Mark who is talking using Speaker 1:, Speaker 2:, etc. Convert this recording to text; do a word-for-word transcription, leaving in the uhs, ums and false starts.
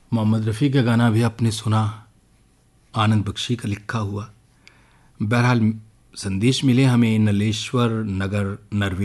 Speaker 1: मोहम्मद रफ़ी का गाना भी आपने सुना, आनंद बख्शी का लिखा हुआ। बहरहाल संदेश मिले हमें नलेश्वर नगर नरवी